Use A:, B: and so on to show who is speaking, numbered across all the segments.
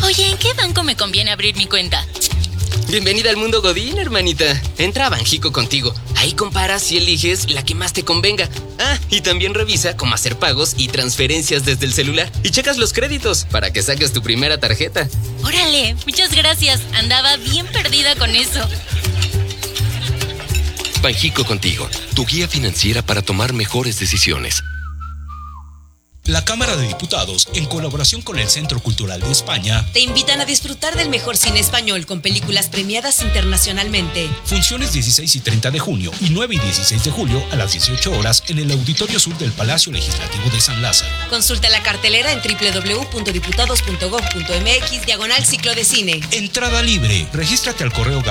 A: Oye, ¿en qué banco me conviene abrir mi cuenta?
B: Bienvenida al mundo Godín, hermanita. Entra a Banjico Contigo. Ahí comparas y eliges la que más te convenga. Y también revisa cómo hacer pagos y transferencias desde el celular. Y checas los créditos para que saques tu primera tarjeta.
A: ¡Órale! Muchas gracias. Andaba bien perdida con eso.
C: Banjico Contigo, tu guía financiera para tomar mejores decisiones.
D: La Cámara de Diputados, en colaboración con el Centro Cultural de España,
E: te invitan a disfrutar del mejor cine español con películas premiadas internacionalmente.
D: Funciones 16 y 30 de junio y 9 y 16 de julio a las 18 horas en el Auditorio Sur del Palacio Legislativo de San Lázaro.
E: Consulta la cartelera en www.diputados.gov.mx/ciclo de cine.
D: Entrada libre. Regístrate al correo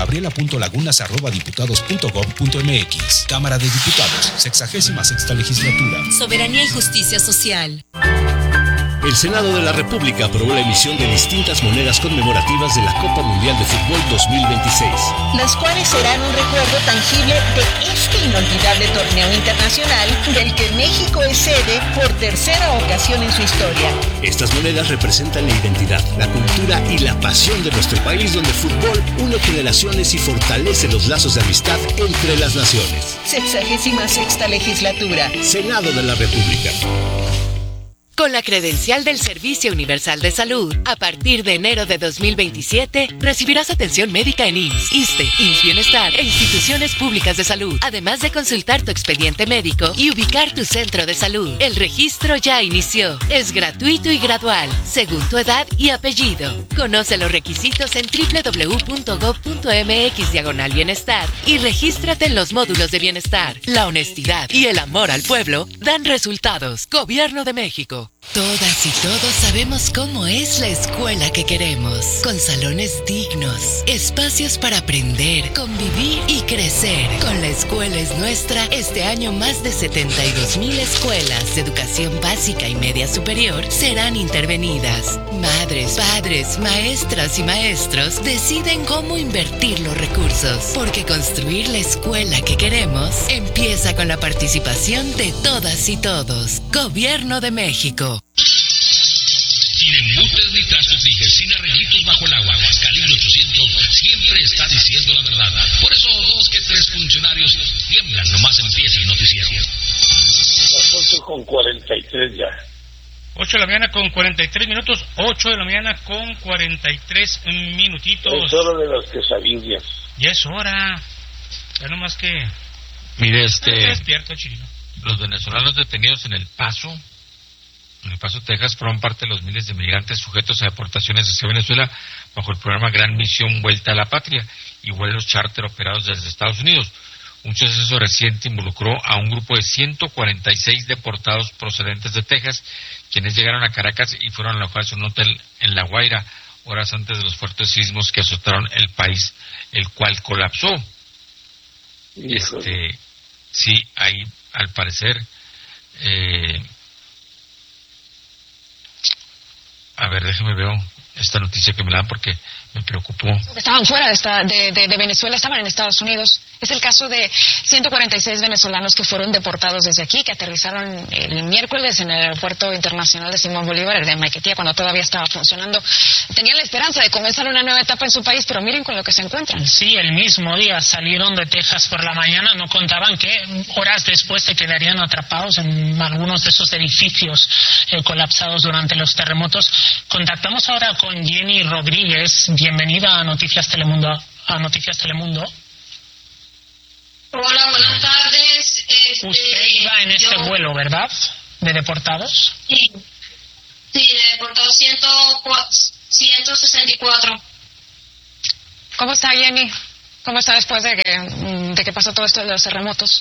D: gabriela.lagunas@diputados.gov.mx. Cámara de Diputados, 66ª legislatura.
E: Soberanía y justicia social.
F: El Senado de la República aprobó la emisión de distintas monedas conmemorativas de la Copa Mundial de Fútbol 2026.
G: Las cuales serán un recuerdo tangible de este inolvidable torneo internacional del que México es sede por tercera ocasión en su historia.
F: Estas monedas representan la identidad, la cultura y la pasión de nuestro país, donde el fútbol une generaciones y fortalece los lazos de amistad entre las naciones.
G: 66ª legislatura.
F: Senado de la República.
H: Con la credencial del Servicio Universal de Salud, a partir de enero de 2027, recibirás atención médica en IMSS, ISSSTE, IMSS Bienestar e instituciones públicas de salud, además de consultar tu expediente médico y ubicar tu centro de salud. El registro ya inició. Es gratuito y gradual, según tu edad y apellido. Conoce los requisitos en www.gov.mx/bienestar y regístrate en los módulos de bienestar. La honestidad y el amor al pueblo dan resultados. Gobierno de México. Todas y todos sabemos cómo es la escuela que queremos, con salones dignos, espacios para aprender, convivir y crecer. Con La Escuela es Nuestra, este año más de 72,000 escuelas de educación básica y media superior serán intervenidas. Madres, padres, maestras y maestros deciden cómo invertir los recursos, porque construir la escuela que queremos empieza con la participación de todas y todos. Gobierno de México.
I: Sin embutes ni trastos ni sin arreglitos bajo el agua. Calibre 800 siempre está diciendo la verdad. Por eso 2 que 3 funcionarios tiemblan nomás empieza el noticiero.
J: Las 8:43 ya.
K: 8 de la mañana con 43 minutos. 8 de la mañana con 43 minutitos.
J: Es hora de las quesadillas.
K: Ya es hora. Ya nomás que...
L: Mire,
K: despierto, chino.
L: Los venezolanos detenidos en El Paso, Texas, fueron parte de los miles de migrantes sujetos a deportaciones hacia Venezuela bajo el programa Gran Misión Vuelta a la Patria y vuelos charter operados desde Estados Unidos. Un suceso reciente involucró a un grupo de 146 deportados procedentes de Texas, quienes llegaron a Caracas y fueron alojados en un hotel en La Guaira, horas antes de los fuertes sismos que azotaron el país, el cual colapsó. Sí, ahí, al parecer... A ver, déjeme ver esta noticia que me la dan porque me preocupó.
M: Estaban fuera de Venezuela, estaban en Estados Unidos. Es el caso de 146 venezolanos que fueron deportados desde aquí, que aterrizaron el miércoles en el Aeropuerto Internacional de Simón Bolívar, el de Maiquetía, cuando todavía estaba funcionando. Tenían la esperanza de comenzar una nueva etapa en su país, pero miren con lo que se encuentran.
K: Sí, el mismo día salieron de Texas por la mañana, no contaban que horas después se quedarían atrapados en algunos de esos edificios colapsados durante los terremotos. Contactamos ahora con Jenny Rodríguez. Bienvenida a Noticias Telemundo.
N: Hola, buenas tardes.
K: Usted iba en este vuelo, ¿verdad? ¿De deportados?
N: Sí, de deportados 164.
M: ¿Cómo está, Jenny? ¿Cómo está después de que pasó todo esto de los terremotos?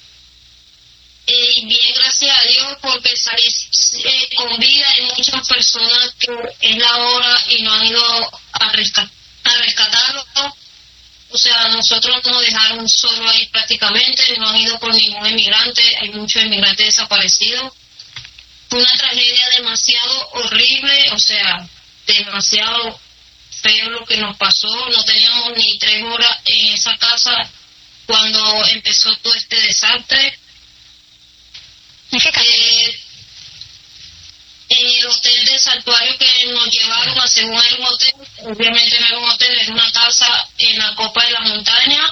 N: Bien, gracias a Dios, porque salí con vida. Hay muchas personas que es la hora y no han ido a rescatarlo. O sea, nosotros nos dejaron solo ahí prácticamente, no han ido por ningún emigrante, hay muchos emigrantes desaparecidos. Fue una tragedia demasiado horrible, o sea, demasiado feo lo que nos pasó. No teníamos ni 3 horas en esa casa cuando empezó todo este desastre.
M: ¿En qué casa?
N: En el hotel del Santuario que nos llevaron hace no era un hotel, obviamente no era un hotel, era una casa en la copa de la montaña.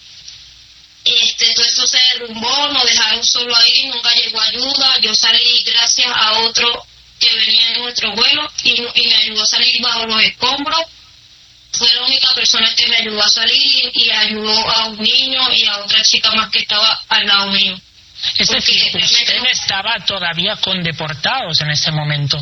N: Todo eso se derrumbó, nos dejaron solo ahí, nunca llegó ayuda. Yo salí gracias a otro que venía en nuestro vuelo y me ayudó a salir bajo los escombros. Fue la única persona que me ayudó a salir y ayudó a un niño y a otra chica más que estaba al lado mío.
K: Es decir, usted estaba todavía con deportados en ese momento.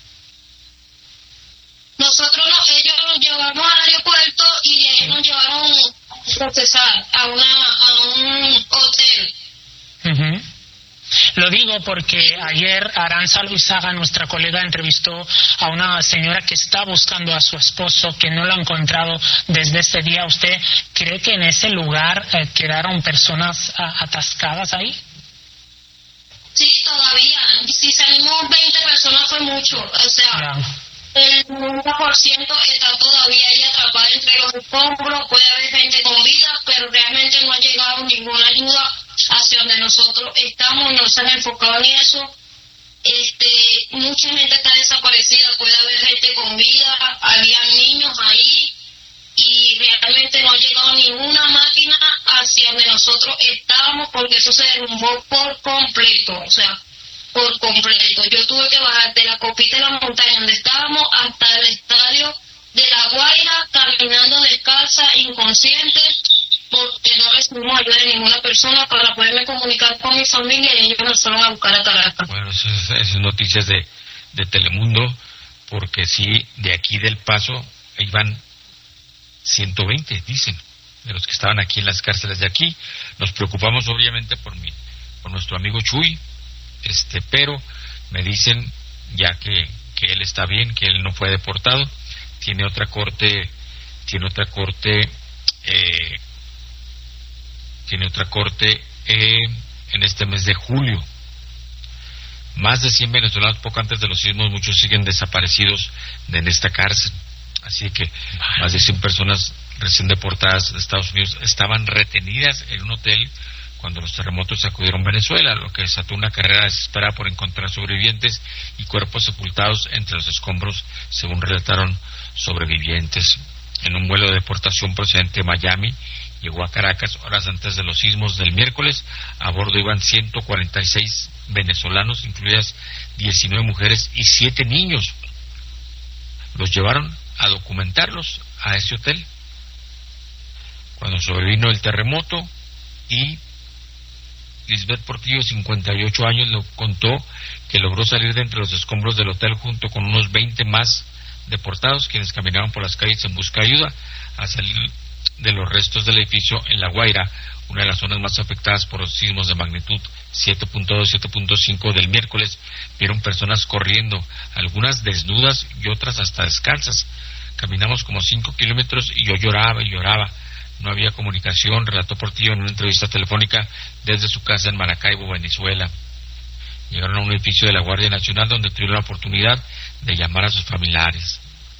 N: Nosotros ellos nos llevaron al aeropuerto y de ahí nos llevaron a procesar a un hotel.
K: Uh-huh. Lo digo porque ayer Aranza Luizaga, nuestra colega, entrevistó a una señora que está buscando a su esposo, que no lo ha encontrado desde ese día. ¿Usted cree que en ese lugar quedaron personas atascadas ahí?
N: Sí, todavía. Si salimos 20 personas fue mucho. O sea, el 90% está todavía ahí atrapado entre los escombros. Puede haber gente con vida, pero realmente no ha llegado ninguna ayuda hacia donde nosotros estamos. No se han enfocado en eso. Mucha gente está desaparecida. Puede haber gente con vida. Había niños ahí y realmente no ha llegado ninguna máquina hacia donde nosotros estábamos, porque eso se derrumbó por completo. O sea, por completo. Yo tuve que bajar de la copita de la montaña donde estábamos hasta el estadio de La Guaira, caminando descalza, inconsciente, porque no recibimos ayuda de ninguna persona para poderme comunicar con mi familia y ellos nos fueron a buscar a Caracas.
L: Bueno, esas noticias de Telemundo, porque sí, de aquí del Paso iban 120, dicen, de los que estaban aquí en las cárceles de aquí. Nos preocupamos obviamente por nuestro amigo Chuy, pero me dicen ya que él está bien, que él no fue deportado. Tiene otra corte en este mes de julio. Más de 100 venezolanos poco antes de los sismos, muchos siguen desaparecidos en esta cárcel. Así que más de 100 personas recién deportadas de Estados Unidos estaban retenidas en un hotel cuando los terremotos sacudieron Venezuela, lo que desató una carrera desesperada por encontrar sobrevivientes y cuerpos sepultados entre los escombros, según relataron sobrevivientes. En un vuelo de deportación procedente de Miami, llegó a Caracas horas antes de los sismos del miércoles. A bordo iban 146 venezolanos, incluidas 19 mujeres y 7 niños. Los llevaron a documentarlos a ese hotel cuando sobrevino el terremoto, y Lisbeth Portillo, 58 años, lo contó que logró salir de entre los escombros del hotel junto con unos 20 más deportados, quienes caminaban por las calles en busca de ayuda. A salir de los restos del edificio en La Guaira, una de las zonas más afectadas por los sismos de magnitud 7.2, 7.5 del miércoles, vieron personas corriendo, algunas desnudas y otras hasta descalzas. Caminamos como 5 kilómetros y yo lloraba y lloraba. No había comunicación, relató Portillo en una entrevista telefónica desde su casa en Maracaibo, Venezuela. Llegaron a un edificio de la Guardia Nacional donde tuvieron la oportunidad de llamar a sus familiares.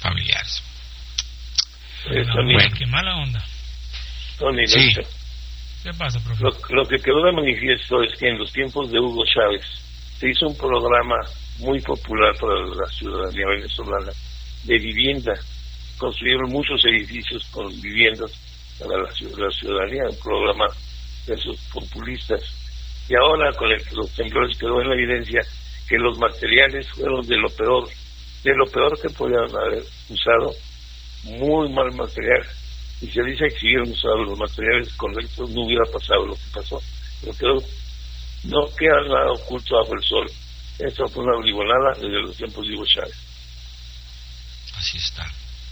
J: Bueno,
K: qué mala onda.
J: Tony,
L: sí.
K: ¿Qué pasa, profesor?
J: Lo que quedó de manifiesto es que en los tiempos de Hugo Chávez se hizo un programa muy popular para la ciudadanía venezolana de vivienda. Construyeron muchos edificios con viviendas para la ciudadanía, un programa de esos populistas. Y ahora con los temblores quedó en la evidencia que los materiales fueron de lo peor que podían haber usado, muy mal material. Y se dice que si hubieran usado los materiales correctos no hubiera pasado lo que pasó. Pero no queda nada oculto bajo el sol. Esto fue una bribolada desde los tiempos de Hugo Chávez.
L: Así está.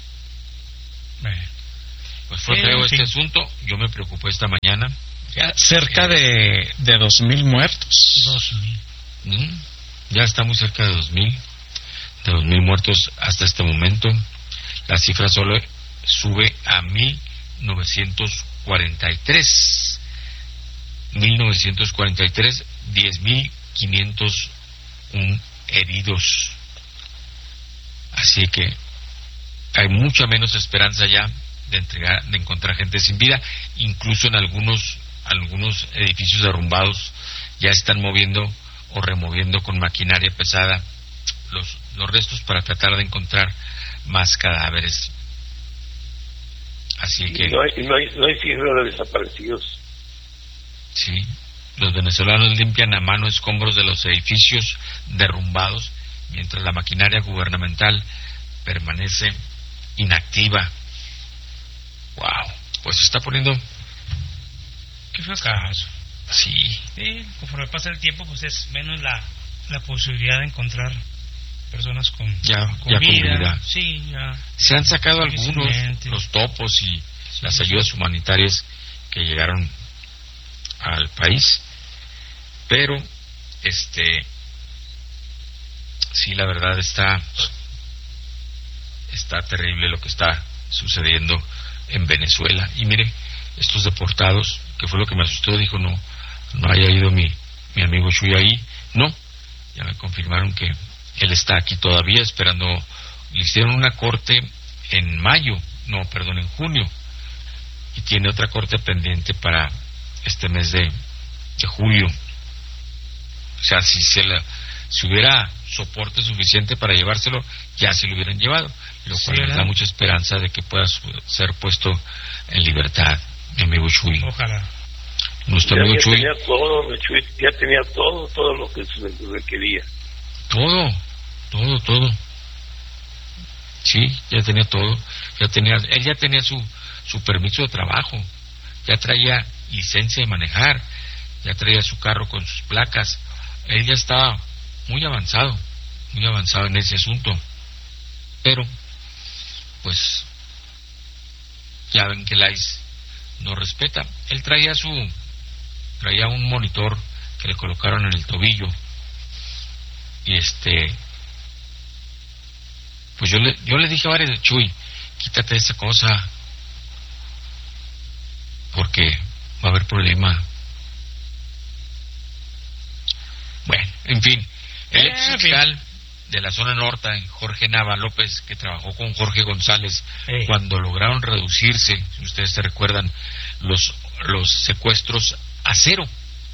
L: Pues fue feo este asunto. Yo me preocupé esta mañana.
O: Cerca de 2,000 muertos.
L: 2,000. Ya está muy cerca de 2,000 muertos hasta este momento. La cifra solo sube a 1,943. 10,501 heridos. Así que hay mucha menos esperanza ya de encontrar gente sin vida. Incluso en algunos edificios derrumbados ya están moviendo o removiendo con maquinaria pesada los restos para tratar de encontrar más cadáveres. Así que
J: no hay cifra de desaparecidos.
L: sí, los venezolanos limpian a mano escombros de los edificios derrumbados mientras la maquinaria gubernamental permanece inactiva. Wow, pues se está poniendo.
P: Qué fracaso.
L: Sí.
P: Sí, conforme pasa el tiempo, pues es menos la posibilidad de encontrar personas con
L: vida.
P: Sí, ya.
L: Se han sacado algunos, los topos y las ayudas humanitarias que llegaron al país, pero sí, la verdad está terrible lo que está sucediendo en Venezuela. Y mire, estos deportados, que fue lo que me asustó, dijo no haya ido mi amigo Chuy ahí. No, ya me confirmaron que él está aquí todavía esperando. Le hicieron una corte en junio, y tiene otra corte pendiente para este mes de julio. O sea, si hubiera soporte suficiente para llevárselo, ya se lo hubieran llevado, lo cual nos da mucha esperanza de que pueda ser puesto en libertad, mi amigo Chuy.
P: Ojalá.
L: Nuestro amigo Chuy
J: ya tenía todo lo que se requería.
L: Todo. Sí, ya tenía todo. Él ya tenía su permiso de trabajo, ya traía licencia de manejar, ya traía su carro con sus placas. Él ya estaba muy avanzado en ese asunto. Pero, pues, ya ven que el ICE no respeta. Él traía un monitor que le colocaron en el tobillo, y pues yo le dije a varios: Chuy, quítate esa cosa porque va a haber problema. Bueno, en fin, el ex fiscal de la zona norte, Jorge Nava López, que trabajó con Jorge González cuando lograron reducirse, si ustedes se recuerdan, los secuestros a cero.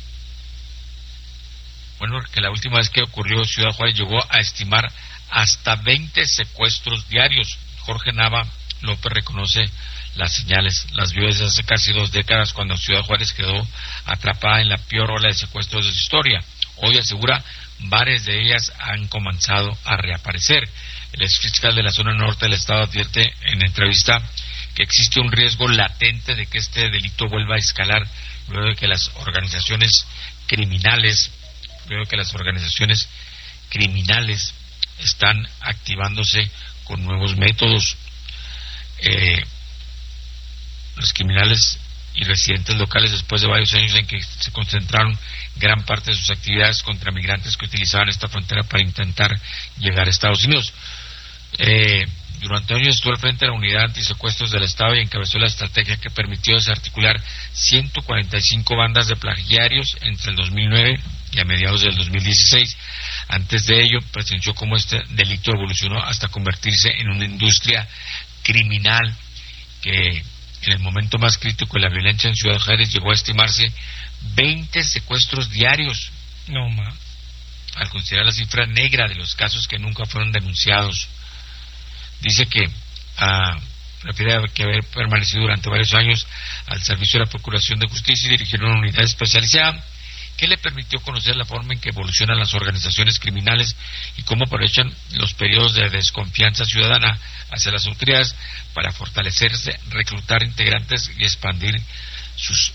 L: Bueno, que la última vez que ocurrió en Ciudad Juárez llegó a estimar hasta 20 secuestros diarios. Jorge Nava López reconoce las señales, las vio desde hace casi 2 décadas, cuando Ciudad Juárez quedó atrapada en la peor ola de secuestros de su historia. Hoy asegura varias de ellas han comenzado a reaparecer. El ex fiscal de la zona norte del estado advierte en entrevista que existe un riesgo latente de que este delito vuelva a escalar luego de que las organizaciones criminales están activándose con nuevos métodos. Los criminales y residentes locales, después de varios años en que se concentraron gran parte de sus actividades contra migrantes que utilizaban esta frontera para intentar llegar a Estados Unidos. Durante años estuvo al frente de la unidad antisecuestros del Estado y encabezó la estrategia que permitió desarticular 145 bandas de plagiarios entre el 2009 y a mediados del 2016. Antes de ello, presenció cómo este delito evolucionó hasta convertirse en una industria criminal que en el momento más crítico de la violencia en Ciudad Juárez llegó a estimarse 20 secuestros diarios.
P: No más.
L: Al considerar la cifra negra de los casos que nunca fueron denunciados. Dice que refiere que haber permanecido durante varios años al servicio de la Procuración de Justicia y dirigir una unidad especializada que le permitió conocer la forma en que evolucionan las organizaciones criminales y cómo aprovechan los periodos de desconfianza ciudadana hacia las autoridades para fortalecerse, reclutar integrantes y expandir sus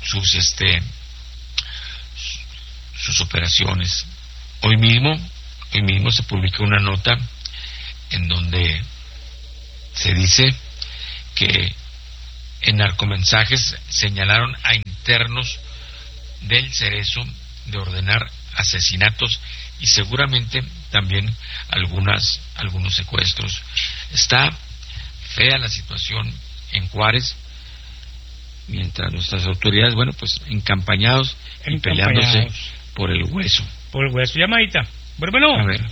L: operaciones. Hoy mismo se publicó una nota en donde se dice que en narcomensajes señalaron a internos del Cerezo de ordenar asesinatos y seguramente también algunos secuestros. Está fea la situación en Juárez, mientras nuestras autoridades, encampañados y peleándose por el hueso.
P: Llamadita. Bueno.
L: A ver.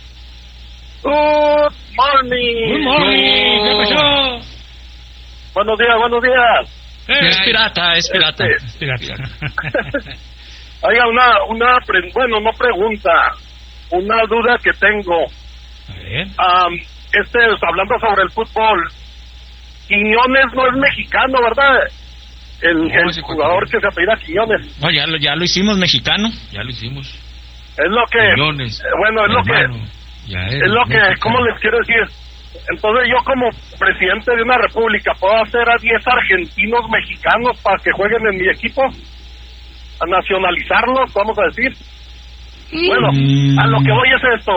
Q: Good morning.
P: ¿Qué pasó?
Q: Buenos días.
O: Es pirata.
Q: Oiga, no pregunta, una duda que tengo.
P: A ver.
Q: hablando sobre el fútbol, Quiñones no es mexicano, ¿verdad? El jugador que se apellida Quiñones.
O: No, ya lo hicimos mexicano.
L: Ya lo hicimos.
Q: Es lo que...
L: Quiñones,
Q: bueno, es lo
L: hermano,
Q: que... ¿Cómo les quiero decir? Entonces yo como presidente de una república, ¿puedo hacer a 10 argentinos mexicanos para que jueguen en mi equipo? ¿A nacionalizarlos, vamos a decir? Bueno, a lo que voy es esto.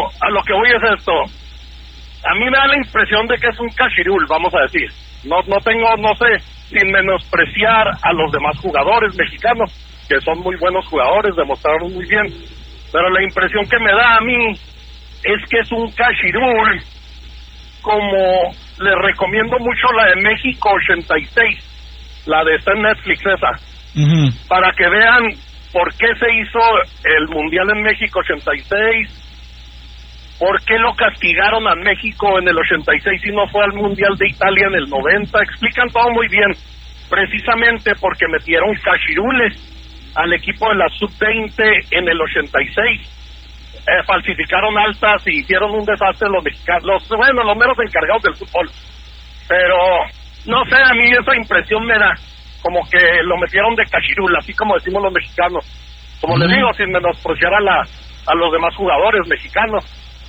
Q: A mí me da la impresión de que es un cachirul, vamos a decir. No sé, sin menospreciar a los demás jugadores mexicanos, que son muy buenos jugadores, demostraron muy bien. Pero la impresión que me da a mí es que es un cachirul, como les recomiendo mucho la de México 86, la de esta en Netflix esa, para que vean por qué se hizo el Mundial en México 86, por qué lo castigaron a México en el 86 y no fue al Mundial de Italia en el 90, explican todo muy bien, precisamente porque metieron cachirules al equipo de la Sub-20 en el 86, falsificaron altas y hicieron un desastre los mexicanos, los meros encargados del fútbol, pero no sé, a mí esa impresión me da como que lo metieron de cachirul, así como decimos los mexicanos, como les digo, sin menospreciar a los demás jugadores mexicanos,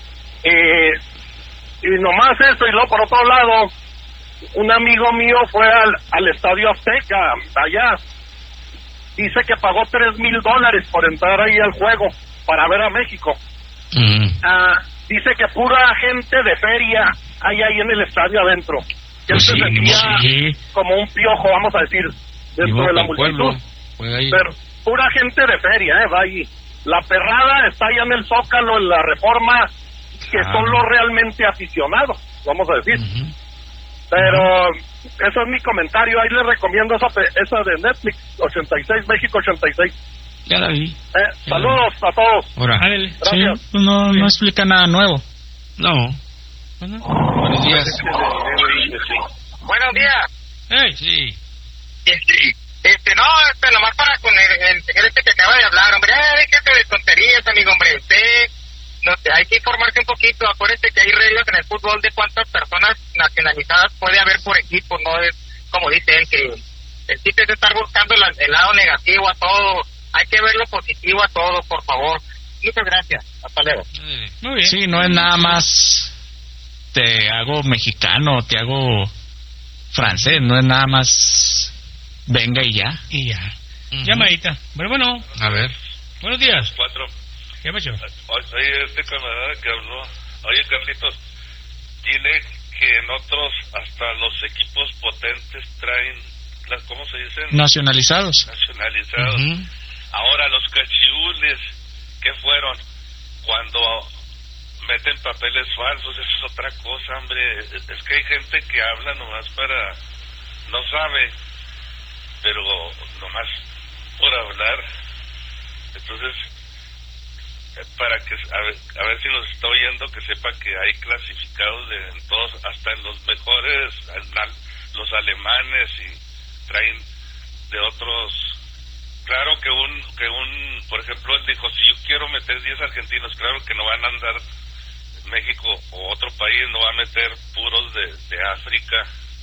Q: y nomás eso. Y luego por otro lado, un amigo mío fue al Estadio Azteca allá, dice que pagó $3,000 por entrar ahí al juego para ver a México. Dice que pura gente de feria hay ahí en el estadio adentro, que él se sentía como un piojo, vamos a decir, dentro de la multitud, pero pura gente de feria, va ahí. La perrada está allá en el Zócalo, en la Reforma, que son los realmente aficionados, vamos a decir. Pero eso es mi comentario, ahí les recomiendo esa de Netflix, 86, México 86.
O: Ya la vi.
Q: Saludos a todos.
O: Gracias. Sí, no explica nada nuevo. No.
L: Buenos días.
R: Buenos días.
L: Sí.
R: Nomás para con el que acaba de hablar, hombre, déjate de tonterías, amigo, hombre, hay que informarse un poquito. Acuérdate que hay reglas en el fútbol de cuántas personas nacionalizadas puede haber por equipo, no es como dice él, que el chiste es estar buscando el lado negativo a todo. Hay que ver lo positivo a todo, por favor. Muchas gracias. Hasta luego.
O: Muy bien. Sí, no es nada más te hago mexicano, te hago francés, no es nada más venga y ya.
P: Llamadita. Bueno.
L: A ver.
P: Buenos días.
S: 4.
P: ¿Qué pasó?
S: Oye, este camarada que habló. Oye, Carlitos, dile que en otros, hasta los equipos potentes traen, ¿cómo se dicen?
O: Nacionalizados.
S: Ahora, los cachirules, ¿qué fueron? Cuando meten papeles falsos, eso es otra cosa, hombre. Es que hay gente que habla nomás para... no sabe, pero nomás por hablar. Entonces, para que a ver si nos está oyendo, que sepa que hay clasificados en todos, hasta en los mejores, los alemanes, y traen de otros. Claro que por ejemplo, él dijo, si yo quiero meter 10 argentinos, claro que no van a andar México o otro país, no va a meter puros de África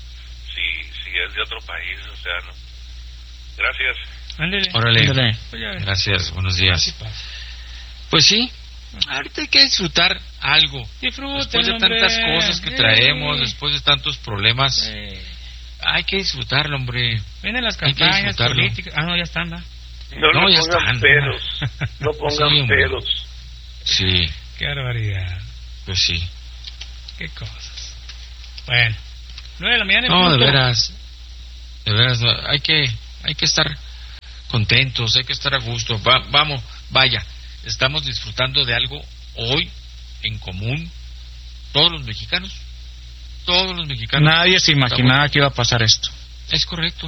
S: si es de otro país, o sea, no. Gracias.
L: Órale. Gracias, buenos días. Pues sí, ahorita hay que disfrutar algo. Después de tantas cosas que traemos, después de tantos problemas, hay que disfrutarlo, hombre.
P: Vienen las campañas políticas. No, ya están, ¿no?
S: No ya están. No pongan peros.
L: Sí.
P: Qué barbaridad.
L: Pues sí.
P: Qué cosas. Bueno, 9 de la mañana.
L: No, de veras, hay que estar contentos, hay que estar a gusto. Vaya, estamos disfrutando de algo hoy en común, todos los mexicanos.
O: Nadie se imaginaba que iba a pasar esto.
L: Es correcto.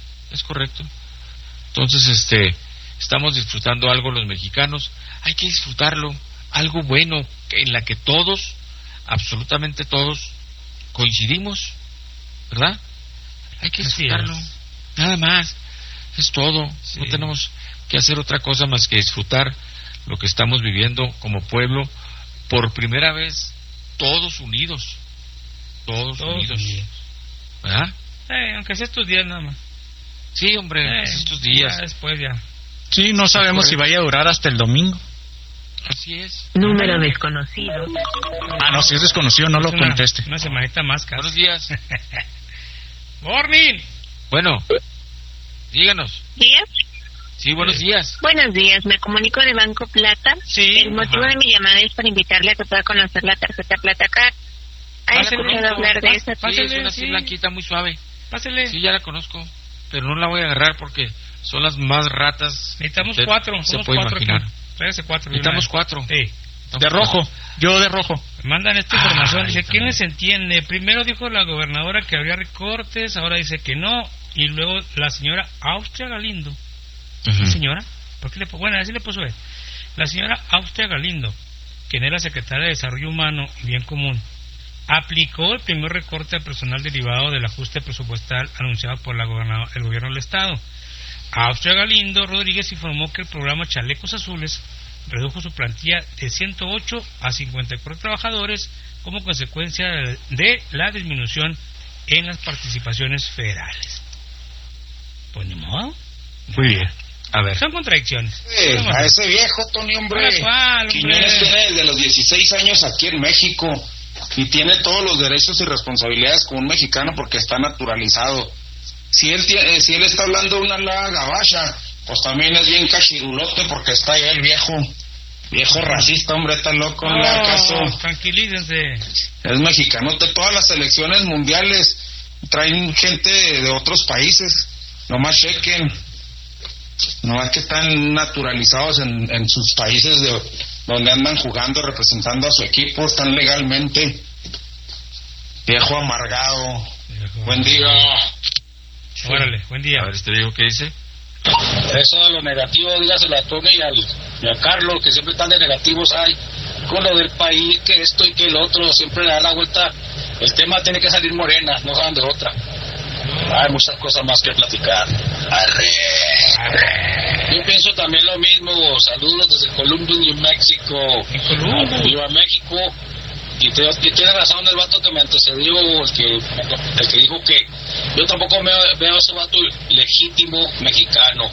L: Entonces, estamos disfrutando algo los mexicanos, hay que disfrutarlo, algo bueno en la que todos, absolutamente todos, coincidimos, ¿verdad? Hay que disfrutarlo, nada más, es todo. No tenemos que hacer otra cosa más que disfrutar lo que estamos viviendo como pueblo, por primera vez todos unidos, Todos unidos. ¿Verdad?
P: Aunque sea estos días nada más.
L: Sí, hombre, estos días.
P: Ya después ya.
O: Sí, no sabemos si vaya a durar hasta el domingo.
L: Así es.
G: Número desconocido.
O: No, si es desconocido, no lo conteste.
P: Una semanita más, casi.
L: Buenos días.
P: Morning.
L: Bueno, díganos.
T: ¿Días?
L: Sí, buenos días.
T: Buenos días, me comunico de Banco Plata.
P: Sí.
T: El motivo de mi llamada es para invitarle a que pueda conocer la tarjeta Plata Card. ¿Ha escuchado hablar de esa?
L: Sí, es una así blanquita muy suave.
P: Pásele.
L: Sí, ya la conozco, pero no la voy a agarrar porque son las más ratas.
P: Necesitamos 4.
L: Se puede imaginar.
P: Tráigase 4.
L: Necesitamos 4.
P: Sí.
O: De rojo, yo de rojo.
P: Me mandan esta información, dice, ¿quién les entiende? Primero dijo la gobernadora que habría recortes, ahora dice que no, y luego la señora Austria Galindo. ¿Señora? ¿Por qué bueno, así le puso él. La señora Austria Galindo, quien era secretaria de Desarrollo Humano y Bien Común, aplicó el primer recorte al personal derivado del ajuste presupuestal anunciado por el gobierno del Estado. Austria Galindo Rodríguez informó que el programa Chalecos Azules redujo su plantilla de 108 a 54 trabajadores como consecuencia de la disminución en las participaciones federales. Pues ni modo.
O: Muy bien.
L: A ver.
P: Son contradicciones.
U: A ese viejo, Tony, hombre. Quiñones tiene desde los 16 años aquí en México y tiene todos los derechos y responsabilidades como un mexicano porque está naturalizado. Si él está hablando una laga gabacha, pues también es bien cachirulote porque está ahí el viejo racista, hombre, está loco, no le haga caso.
P: Tranquilícense.
U: Es mexicano, todas las selecciones mundiales traen gente de otros países, nomás chequen, nomás que están naturalizados en sus países donde andan jugando, representando a su equipo, están legalmente. Viejo amargado. Buen día.
P: Órale, buen día.
L: A ver, este viejo, ¿qué dice?
V: Eso de lo negativo, dígaselo a Tony y a Carlos, que siempre están de negativos hay con lo del país, que esto y que el otro, siempre le da la vuelta. El tema tiene que salir morena, no saben de otra. Hay muchas cosas más que platicar. Arre. Yo pienso también lo mismo. Saludos desde Columbus, New Mexico. Viva México. Y tiene razón el vato que me antecedió, el que dijo que yo tampoco veo a ese vato legítimo mexicano.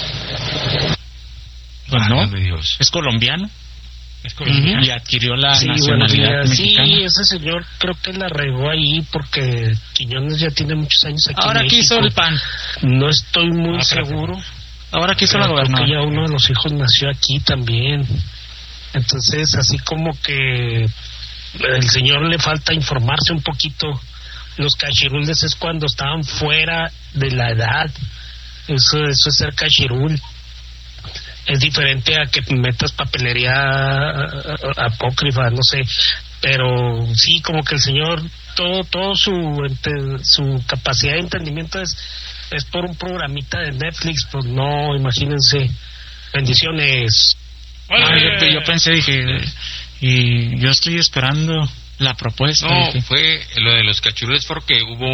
O: Pues no, es colombiano.
P: Es colombiano.
O: Y adquirió la nacionalidad mexicana.
W: Sí, ese señor creo que la regó ahí porque Quiñones ya tiene muchos años aquí
O: Ahora
W: en México.
O: quiso el PAN.
W: No estoy muy seguro.
O: Ahora quiso la
W: gobernadora.
O: gobernadora.
W: Ya uno de los hijos nació aquí también. Entonces, así como que el señor le falta informarse un poquito. Los cachirules es cuando estaban fuera de la edad. Eso es ser cachirul. Es diferente a que metas papelería apócrifa, no sé. Pero sí, como que el señor, todo su capacidad de entendimiento es por un programita de Netflix. Pues no, imagínense. Bendiciones.
O: Yo pensé, dije, y yo estoy esperando la propuesta.
L: No,
O: dije.
L: fue lo de los cachirules porque hubo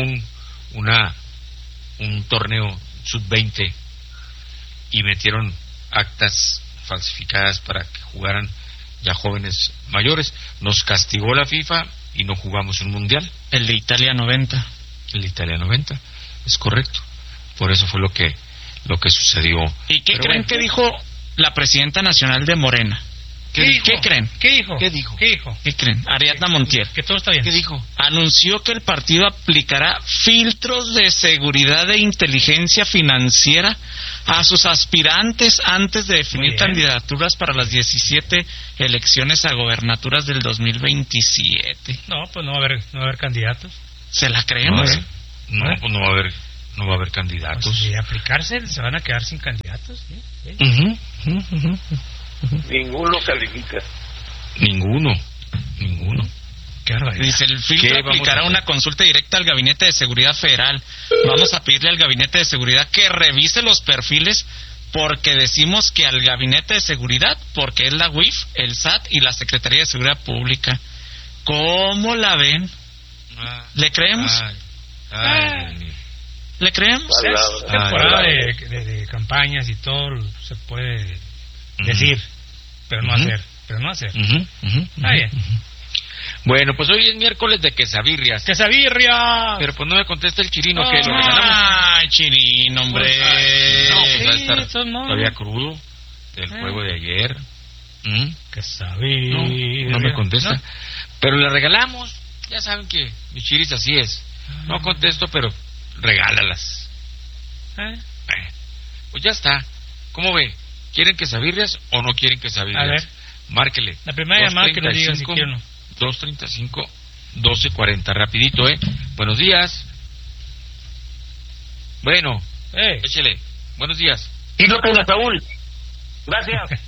L: un torneo sub-20 y metieron actas falsificadas para que jugaran ya jóvenes mayores. Nos castigó la FIFA y no jugamos un mundial.
O: El de Italia 90.
L: El de Italia 90, es correcto. Por eso fue lo que sucedió.
O: ¿Y qué creen que dijo la presidenta nacional de Morena? ¿Qué creen?
P: ¿Qué dijo?
O: ¿Qué creen? Ariadna Montiel.
P: Que todo está bien.
L: ¿Qué dijo?
O: Anunció que el partido aplicará filtros de seguridad e inteligencia financiera a sus aspirantes antes de definir candidaturas para las 17 elecciones a gobernaturas del 2027.
P: No, pues no va a haber candidatos.
O: ¿Se la creemos?
L: Pues no va a haber candidatos.
P: Pues de aplicarse se van a quedar sin candidatos. ¿Sí?
J: Ninguno califica.
L: Ninguno.
O: Qué barbaridad. Dice, el filtro aplicará una consulta directa al Gabinete de Seguridad Federal. Vamos a pedirle al Gabinete de Seguridad que revise los perfiles porque decimos que al Gabinete de Seguridad, porque es la UIF, el SAT y la Secretaría de Seguridad Pública. ¿Cómo la ven? ¿Le creemos? ¿Le creemos?
P: Es temporada de campañas y todo se puede decir, pero no hacer. Está bien.
L: Bueno, pues hoy es miércoles de quesabirrias.
P: ¡Quesabirria!
L: Pero pues no me contesta el Chirino, que lo regalamos.
O: Ay, Chirino, hombre.
L: No, pues va a
P: Sí,
L: estar todavía crudo del juego de ayer.
P: Quesabirria.
L: No me contesta.
P: ¿No?
L: Pero le regalamos. Ya saben que mis chiris así es. No contesto, pero regálalas. Pues ya está. ¿Cómo ve? ¿Quieren quesabirrias o no quieren quesabirrias?
P: A ver.
L: Márquele.
P: La primera llamada que nos diga si quiere o no.
L: 235-1240. Rapidito, Buenos días. Bueno. Échele. Buenos días.
U: Y López Saúl. Gracias.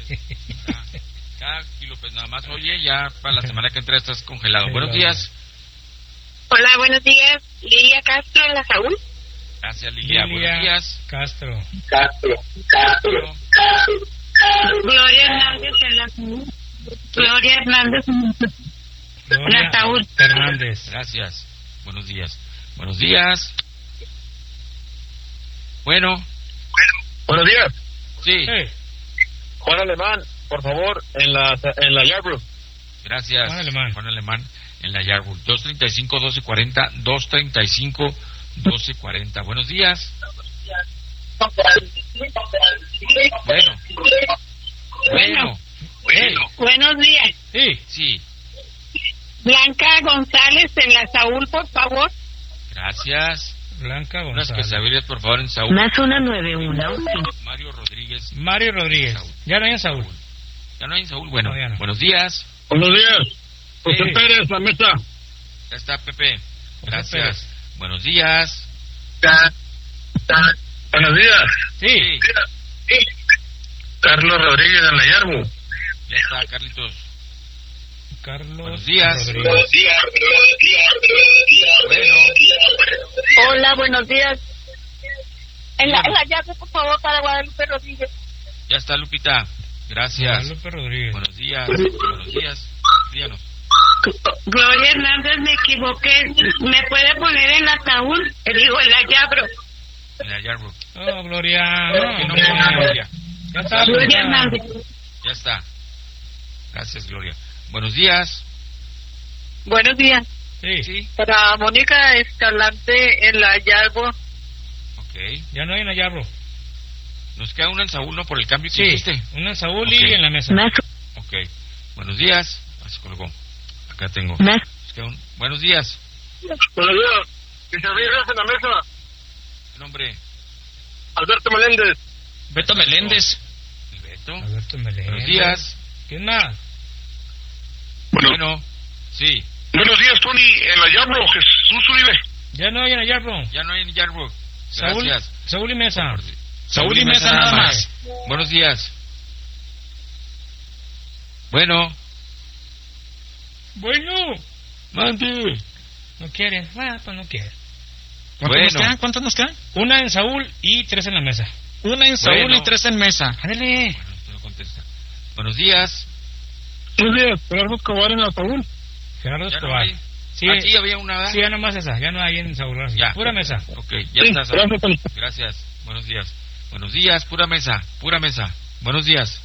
L: Y López, nada más, oye, ya para la semana que entra estás congelado. Buenos días.
T: Hola, buenos días. Lilia Castro en la Saúl.
L: Gracias, Lilia. Buenos días.
P: Castro.
T: Gloria Hernández en la Saúl. Gloria Hernández en la Saúl.
P: Hernández.
L: Gracias. Buenos días. Buenos días. Bueno.
U: Buenos días.
L: Sí.
U: Juan Alemán, por favor, en la Yarbrough.
L: Gracias. Juan Alemán en la Yarbrough. 235-1240. 235-1240. Buenos días. Bueno.
T: Buenos días.
L: Sí.
T: Blanca González en la Saúl, por favor.
L: Gracias.
P: Blanca
L: Unas
P: González.
L: quesabirrias, por favor, en Saúl.
T: Más 191.
L: Mario Rodríguez.
P: Ya no hay en Saúl.
L: Ya no hay en Saúl. Bueno, buenos días.
U: Buenos días. José Pérez, la mesa.
L: Ya está, Pepe. Gracias. Buenos días.
U: Buenos días.
L: Sí.
U: Carlos Rodríguez en la Yarbrough.
L: Ya está, Carlitos.
P: Carlos.
L: Buenos días.
U: Buenos días.
T: Hola, buenos días. En la llave, por favor, para Guadalupe Rodríguez.
L: Ya está, Lupita. Gracias.
P: Guadalupe Rodríguez.
L: Buenos días. Buenos días. Díganos.
T: Gloria Hernández, me equivoqué. ¿Me puede poner en la Saúl? Digo, en la Yarbrough.
L: En la Yarbrough.
P: Oh, Gloria.
L: No, Gloria.
P: Ya está.
T: Gloria Hernández.
L: Ya está. Gracias, Gloria. Buenos días.
T: Buenos días.
L: Sí.
T: Para Mónica Escalante en la Yarbrough.
L: Ok.
P: Ya no hay en la Yarbrough.
L: Nos queda una en Saúl, ¿no? Por el cambio que hiciste.
P: Una en Saúl y en la mesa.
L: Ok. Buenos días. Se colgó. Acá tengo. Buenos días.
U: Buenos días. Quesabirrias en la mesa.
L: ¿Qué nombre?
U: Alberto Meléndez.
O: Beto Meléndez.
P: Alberto Meléndez.
L: Buenos días.
P: ¿Quién más?
L: Bueno. Sí.
U: Buenos días, Tony, en la Yarbrough, Jesús Uribe.
P: Ya no hay en la Yarbrough.
L: Ya no hay en Yarbrough.
P: Saúl,
L: Gracias.
P: Saúl y Mesa.
L: Saúl y Mesa nada más. Buenos días. Bueno. Mande.
P: No quieren. Bueno, pues no quieren.
O: ¿Cuántos nos quedan?
P: Una en Saúl y 3 en la mesa.
O: Una en Saúl y 3 en mesa.
P: Ándale.
L: No contesta. Buenos días.
U: Buenos días, Gerardo Escobar en la Saúl.
P: Gerardo
L: Ya no
P: Escobar.
L: hay.
P: Sí,
L: Aquí había una, ¿verdad?
P: Sí, ya nomás esa. Ya no hay en Saúl.
L: Ya.
P: Pura mesa.
L: Ok, ya
U: Sí,
L: está. Saúl.
U: gracias, Tony.
L: Gracias. Buenos días. Buenos días, pura mesa. Pura mesa. Buenos días.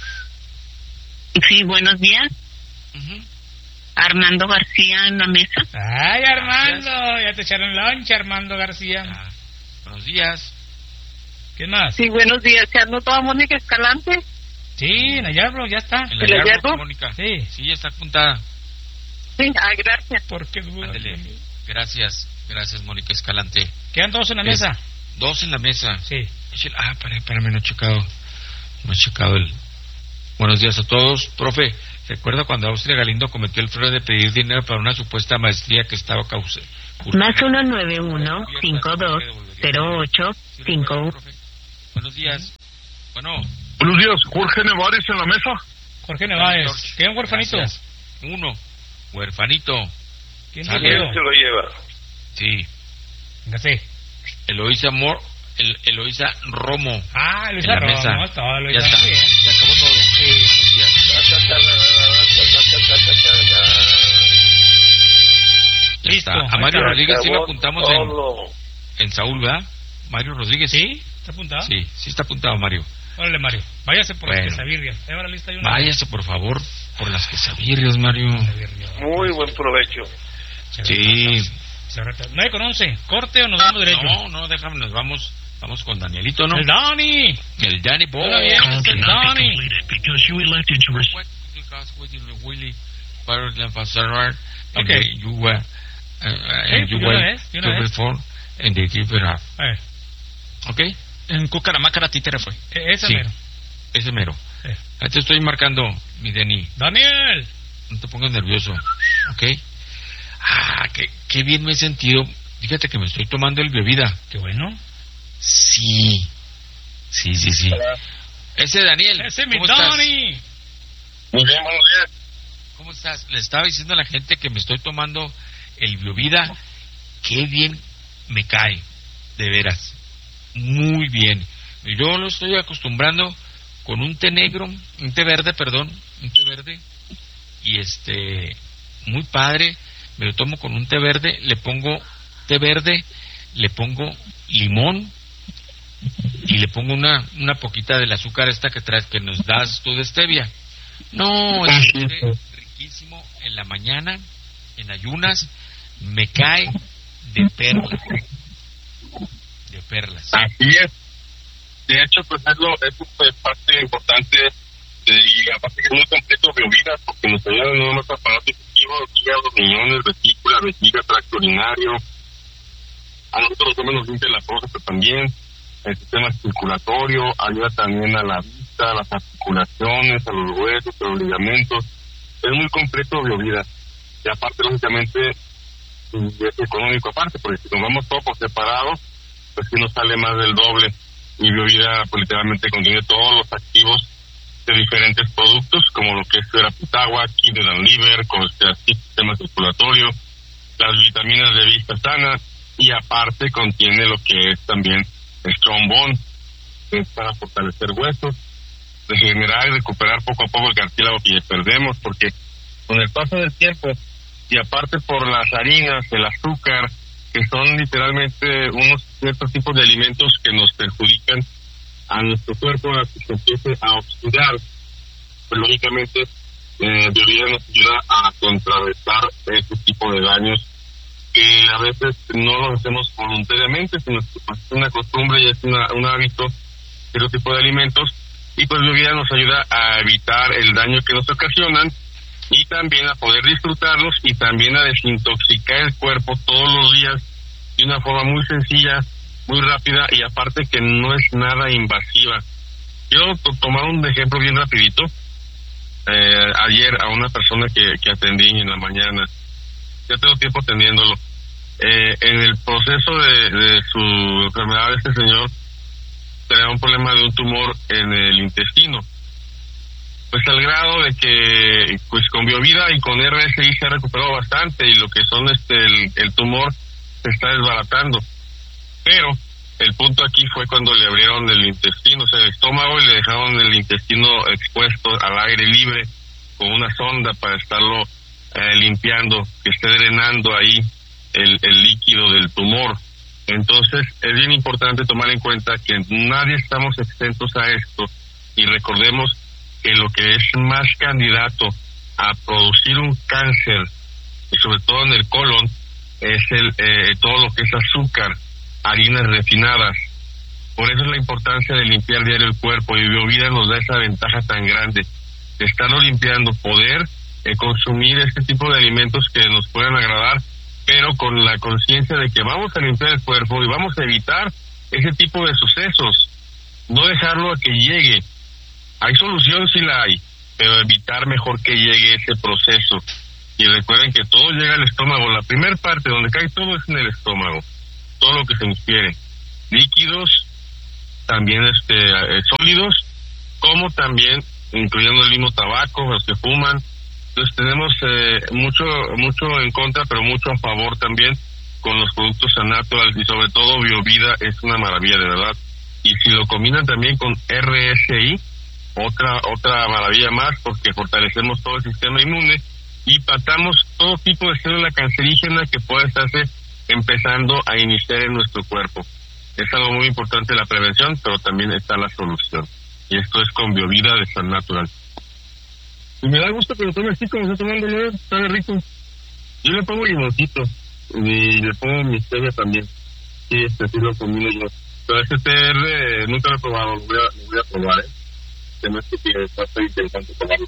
T: Sí, buenos días. Armando García en la mesa.
P: Ay, Armando. Ya te echaron lonche, Armando García.
L: Buenos días.
P: ¿Qué más?
T: Sí, buenos días. ¿Se anotó a Mónica Escalante?
P: Sí, en la Yarbrough, ya está.
L: En la Yarbrough, Mónica.
P: Sí.
L: Sí, ya está apuntada.
T: Sí, gracias.
P: ¿Por qué dudas?
L: Ándele. Gracias. Gracias, Mónica Escalante.
P: ¿Quedan 2 en la mesa?
L: 2 en la mesa.
P: Sí.
L: Espérame, no he checado. No he checado el... Buenos días a todos. Profe, ¿recuerda cuando Austria Galindo cometió el fraude de pedir dinero para una supuesta maestría que estaba causando?
T: Más 191-5208-51.
L: Buenos días. Bueno.
U: Buenos días, Jorge Nevares en la mesa.
P: Jorge Nevares. ¿Qué un huerfanito?
L: Gracias. Uno. Huerfanito.
P: ¿Quién
L: se
P: lo lleva?
L: Sí.
P: Gracias.
L: Eloísa Eloísa Romo.
P: Ah, Eloísa Romo. Todo,
L: ya está.
P: Bien.
L: Se acabó todo.
P: Sí.
L: Listo. A Mario Rodríguez sí lo apuntamos en Saúl, ¿verdad? Mario Rodríguez.
P: ¿Sí? ¿Está apuntado?
L: Sí, sí está apuntado Mario.
P: Órale, Mario, váyase por las quesabirrias.
L: Váyase, por favor, por las quesabirrias, Mario.
J: Muy buen provecho.
L: Sí.
P: 9:11, ¿corte o nos vamos derecho?
L: No, déjame, nos vamos con Danielito, ¿no?
P: ¡El Dani!
L: El Dani,
P: Hola, bien, el Dani.
L: Okay. Okay.
O: En Cucaramácara Títere fue.
L: Ese mero. Te estoy marcando, mi Dani.
P: Daniel.
L: No te pongas nervioso, ¿ok? Qué bien me he sentido. Fíjate que me estoy tomando el bebida.
P: Qué bueno.
L: Sí. Ese Daniel.
P: Ese mi Dani.
R: Muy bien, buenos días.
L: ¿Cómo estás? Le estaba diciendo a la gente que me estoy tomando el Biovida. Qué bien me cae, de veras. Muy bien. Yo lo estoy acostumbrando con un té verde, y muy padre. Me lo tomo con un té verde, le pongo limón y le pongo una poquita del azúcar esta que traes, que nos das tú de stevia. No, es riquísimo en la mañana, en ayunas, me cae de perlas.
R: Así es. De hecho, pues es parte importante y aparte que es muy completo Biovida, porque nos ayuda en unos aparatos digestivos, hígado, riñones, vejiga, tracto urinario. A nosotros nos limpia la próstata también, el sistema circulatorio, ayuda también a la vista, a las articulaciones, a los huesos, a los ligamentos. Es muy completo Biovida. Y aparte, lógicamente, es económico aparte, porque si tomamos todo por separado, pues sí nos sale más del doble. Y Biovida, pues literalmente contiene todos los activos de diferentes productos, como lo que es Veraputagua, Kidney and Liver, sistema circulatorio, las vitaminas de vista sana, y aparte contiene lo que es también Strong Bone, que es para fortalecer huesos, regenerar y recuperar poco a poco el cartílago que perdemos, porque con el paso del tiempo, y aparte por las harinas, el azúcar, que son literalmente unos ciertos tipos de alimentos que nos perjudican a nuestro cuerpo, a que se empiece a oxidar, pues lógicamente Biovida nos ayuda a contrarrestar este tipo de daños que a veces no lo hacemos voluntariamente, sino que pues, es una costumbre y es un hábito de este tipo de alimentos, y pues Biovida nos ayuda a evitar el daño que nos ocasionan y también a poder disfrutarlos y también a desintoxicar el cuerpo todos los días de una forma muy sencilla, muy rápida, y aparte que no es nada invasiva. Quiero tomar un ejemplo bien rapidito. Ayer a una persona que atendí en la mañana, ya tengo tiempo atendiéndolo, en el proceso de su enfermedad, este señor tenía un problema de un tumor en el intestino, pues al grado de que pues con Biovida y con RSI se ha recuperado bastante, y lo que son el tumor se está desbaratando. Pero el punto aquí fue cuando le abrieron el intestino, o sea, el estómago, y le dejaron el intestino expuesto al aire libre con una sonda para estarlo limpiando, que esté drenando ahí el líquido del tumor. Entonces es bien importante tomar en cuenta que nadie estamos exentos a esto, y recordemos que lo que es más candidato a producir un cáncer, y sobre todo en el colon, es todo lo que es azúcar, harinas refinadas. Por eso es la importancia de limpiar diario el cuerpo, y Biovida nos da esa ventaja tan grande de estarlo limpiando, poder consumir este tipo de alimentos que nos puedan agradar, pero con la conciencia de que vamos a limpiar el cuerpo y vamos a evitar ese tipo de sucesos, no dejarlo a que llegue. Hay solución, sí la hay, pero evitar mejor que llegue ese proceso. Y recuerden que todo llega al estómago. La primera parte donde cae todo es en el estómago, todo lo que se ingiere, líquidos, también sólidos, como también incluyendo el mismo tabaco, los que fuman. Entonces tenemos mucho en contra, pero mucho a favor también con los productos Natural, y sobre todo Biovida es una maravilla, de verdad. Y si lo combinan también con RSI, otra maravilla más, porque fortalecemos todo el sistema inmune y matamos todo tipo de célula cancerígena que pueda estarse empezando a iniciar en nuestro cuerpo. Es algo muy importante la prevención, pero también está la solución.
A: y esto es con Biovida de San Natural. Y me da gusto que lo tome así como está tomando, sabe rico. Yo le pongo limoncito y le pongo mi stevia también. Sí, sí lo combino yo. Pero este TR nunca lo he probado, lo voy a probar, que no es que está interesante probarlo.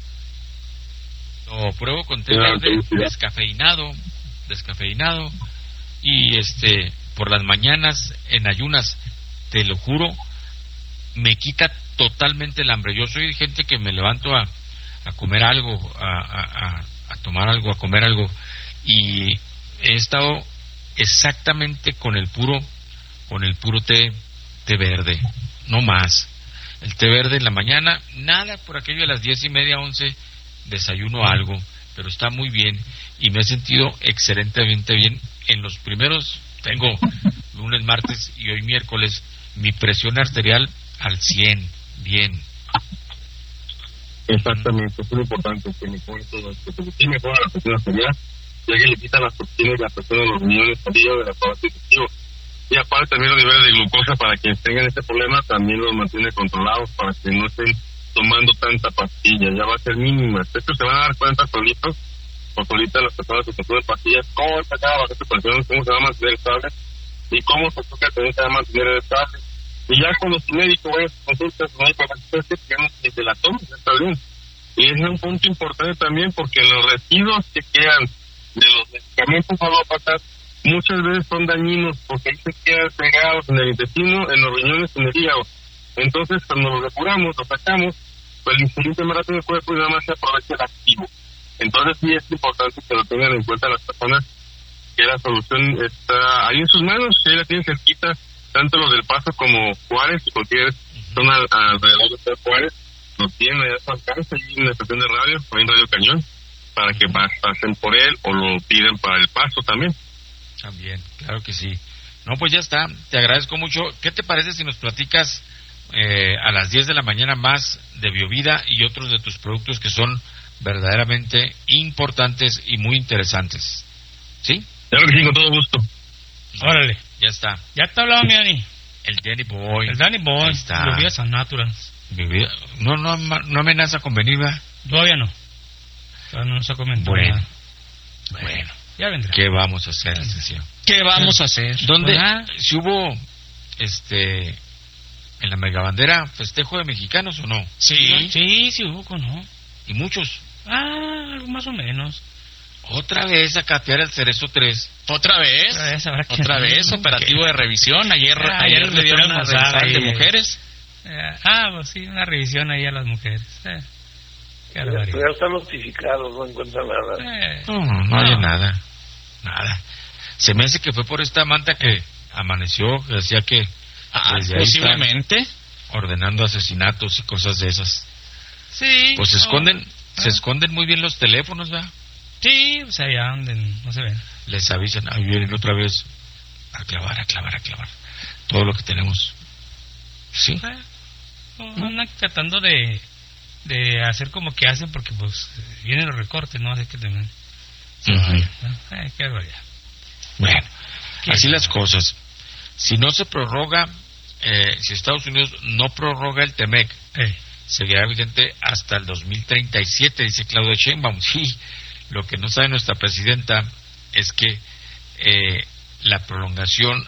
L: Lo pruebo con té verde descafeinado y por las mañanas en ayunas, te lo juro, me quita totalmente el hambre. Yo soy gente que me levanto a comer algo, a tomar algo, a comer algo, y he estado exactamente con el puro té verde, no más. El té verde en la mañana, nada por aquello de las 10:30, 11, desayuno algo, pero está muy bien y me he sentido excelentemente bien. En los primeros, tengo lunes, martes y hoy miércoles, mi presión arterial al 100, bien.
A: Exactamente, es muy importante que mejore todo esto, porque sí mejora la presión arterial, ya que le quita las toxinas y la presión de los riñones, de la aparato digestivo. Y aparte también los niveles de glucosa, para quienes tengan este problema, también los mantiene controlados, para que no estén tomando tanta pastilla, ya va a ser mínima. Esto se van a dar cuenta solitos, o solitas las personas que se toman pastillas, cómo está cada bajo de presión, cómo se va a mantener estable, y cómo su azúcar también se va a mantener estable. Y ya cuando su médico vaya a su consulta, su médico va a decir que se la tome, está bien. Y ese es un punto importante también, porque los residuos que quedan de los medicamentos alópatas muchas veces son dañinos, porque ahí se quedan pegados en el intestino, en los riñones, en el hígado. Entonces, cuando lo depuramos, lo sacamos, pues el insulina más rápido del cuerpo y nada más se aprovecha el activo. Entonces, sí es importante que lo tengan en cuenta las personas, que la solución está ahí en sus manos, que la tienen cerquita, tanto los del Paso como Juárez, y cualquier zona alrededor de Juárez, lo tienen allá a su alcance, ahí en la estación de radio, o en Radio Cañón, para que pasen por él o lo piden para el Paso también.
L: También, claro que sí. No, pues ya está, te agradezco mucho. ¿Qué te parece si nos platicas a las 10 de la mañana más de Biovida y otros de tus productos que son verdaderamente importantes y muy interesantes? ¿Sí?
A: Claro que sí, con todo gusto.
P: Órale.
L: Ya está.
P: Ya te hablaba mi Dani.
L: El Danny Boy.
P: El Danny Boy.
L: Está.
P: Biovida San Natural.
L: No amenaza con venir, ¿verdad?
P: Todavía no. Todavía no nos ha comentado.
L: Bueno.
P: Ya vendrá.
L: ¿Qué vamos a hacer, licenciado?
O: ¿Qué vamos a hacer?
L: ¿Dónde? Si hubo, en la megabandera, festejo de mexicanos o no?
P: Sí hubo, ¿no?
L: ¿Y muchos?
P: Algo más o menos.
L: Otra vez a catear el Cerezo 3.
O: ¿Otra vez, operativo de revisión. Ayer le dieron una revisión de mujeres.
P: Pues sí, una revisión ahí a las mujeres.
J: Ya está notificado, no encuentra nada.
L: No hay nada. Se me hace que fue por esta manta que amaneció, que decía que
O: posiblemente
L: ordenando asesinatos y cosas de esas.
P: Sí.
L: Pues se esconden muy bien los teléfonos, ¿verdad?
P: Sí, o sea, allá donde no se ven.
L: Les avisan, ahí vienen otra vez a clavar todo lo que tenemos. Sí.
P: Andan tratando de hacer como que hacen, porque pues vienen los recortes, ¿no? Así que también qué barbaridad.
L: Bueno, así las cosas. Si no se prorroga, si Estados Unidos no prorroga el TEMEC, seguirá vigente hasta el 2037, dice Claudia Sheinbaum. Sí, lo que no sabe nuestra presidenta es que la prolongación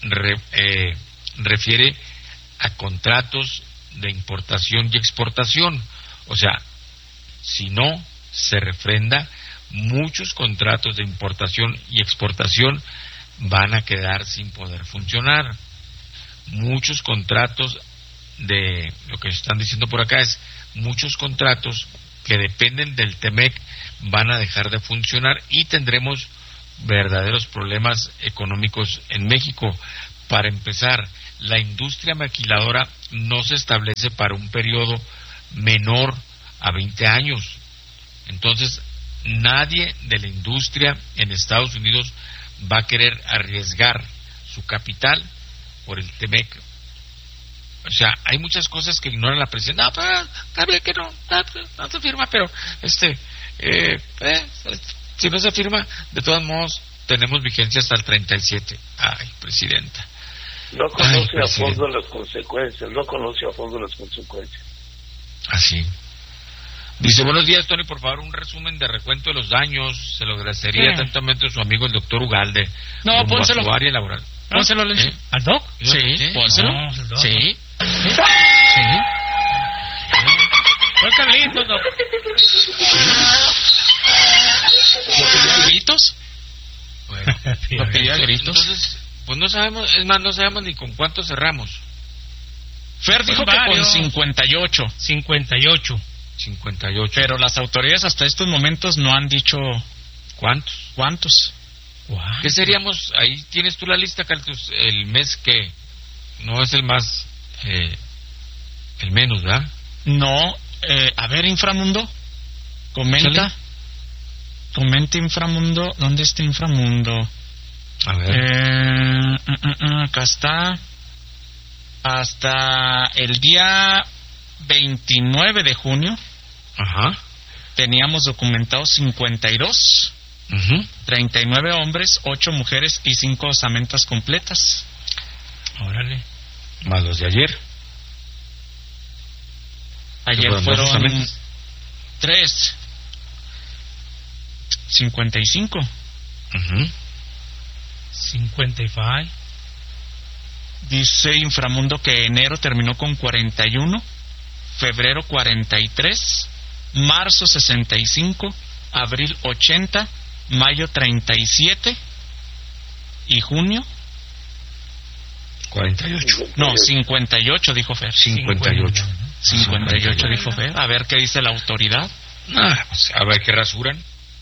L: refiere a contratos de importación y exportación. O sea, si no se refrenda, muchos contratos de importación y exportación van a quedar sin poder funcionar. Muchos contratos de, lo que están diciendo por acá es, muchos contratos que dependen del TEMEC van a dejar de funcionar y tendremos verdaderos problemas económicos en México. Para empezar, la industria maquiladora no se establece para un periodo menor a 20 años. Entonces, nadie de la industria en Estados Unidos va a querer arriesgar su capital por el TEMEC. O sea, hay muchas cosas que ignora la presidenta. No, pero está bien que no se firma, pero si no se firma, de todos modos tenemos vigencia hasta el 37. Ay, presidenta.
J: No conoce a fondo las consecuencias,
L: Así. Dice, buenos días, Tony, por favor, un resumen de recuento de los daños. Se lo agradecería atentamente su amigo el doctor Ugalde.
O: No, pónselo.
L: A su área laboral.
O: Pónselo,
P: ¿Al doc?
O: Sí, pónselo.
P: No, el doc.
O: Sí.
P: Fue Carlitos, doc.
O: ¿Lo pidió a gritos?
L: Bueno,
O: ¿lo pidió a gritos?
L: Entonces, pues no sabemos, es más, no sabemos ni con cuánto cerramos.
O: Fer dijo que con 58.
P: 58.
O: Pero las autoridades hasta estos momentos no han dicho
L: cuántos. ¿Qué seríamos? Ahí tienes tú la lista, Carlos, el mes que no es el más, el menos, ¿verdad?
O: No, a ver, Inframundo, comenta. Comenta Inframundo, ¿dónde está Inframundo?
L: A ver.
O: Acá está. Hasta el día 29 de junio.
L: Ajá.
O: Teníamos documentados 52. 39 hombres, 8 mujeres y 5 osamentas completas.
P: Órale.
L: Más los de ayer.
O: Ayer fueron 3. 55.
P: 55.
O: Dice Inframundo que enero terminó con 41, febrero 43, marzo 65, abril 80, mayo 37 y junio
L: 48.
O: No, 58 dijo Fer. 58 dijo Fer. A ver qué dice la autoridad.
L: Pues a ver qué rasuran.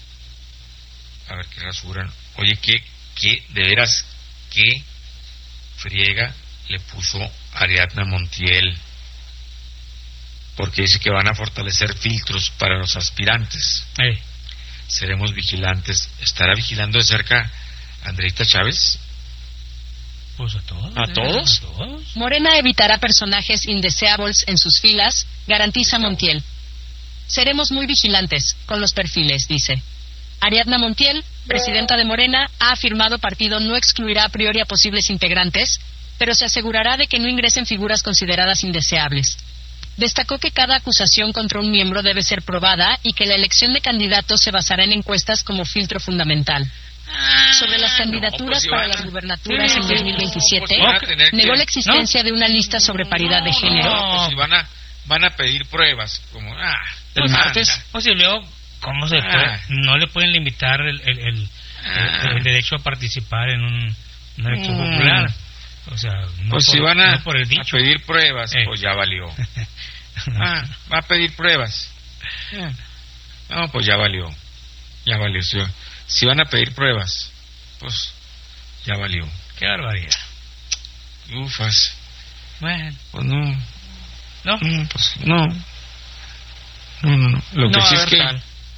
L: Oye, ¿qué de veras, qué friega le puso Ariadna Montiel? Porque dice que van a fortalecer filtros para los aspirantes. Seremos vigilantes. ¿Estará vigilando de cerca Andreita Chávez?
P: Pues a todos.
O: ¿A todos?
E: Morena evitará personajes indeseables en sus filas, garantiza Montiel. Seremos muy vigilantes con los perfiles, dice. Ariadna Montiel, presidenta de Morena, ha afirmado partido no excluirá a priori a posibles integrantes, pero se asegurará de que no ingresen figuras consideradas indeseables. Destacó que cada acusación contra un miembro debe ser probada y que la elección de candidatos se basará en encuestas como filtro fundamental. Sobre las candidaturas para las gubernaturas en 2027, negó la existencia de una lista sobre paridad de género.
L: No, pues si van a pedir pruebas, como
O: el martes.
P: O si luego, ¿cómo se puede? No le pueden limitar el derecho a participar en una elección popular. O sea, no
L: pues
P: por,
L: si van
P: no por el
L: a pedir pruebas, pues ya valió. Va a pedir pruebas. No, pues ya valió. Si van a pedir pruebas, pues ya valió.
P: Qué barbaridad.
L: Ufas.
P: Bueno.
L: Pues no.
P: ¿No?
L: Pues no. No. Lo que sí es que